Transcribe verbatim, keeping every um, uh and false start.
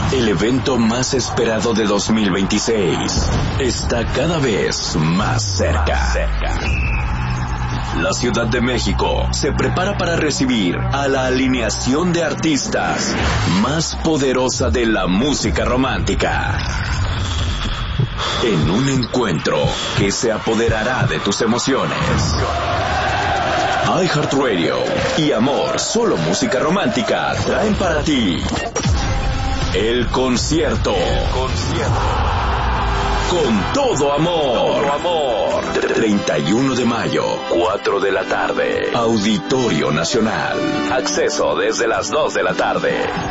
El evento más esperado de dos mil veintiséis está cada vez más cerca. La Ciudad de México se prepara para recibir a la alineación de artistas más poderosa de la música romántica. En un encuentro que se apoderará de tus emociones. iHeartRadio y Amor, solo música romántica, traen para ti el concierto. El concierto. Con todo amor. Todo amor. treinta y uno de mayo, cuatro de la tarde. Auditorio Nacional. Acceso desde las dos de la tarde.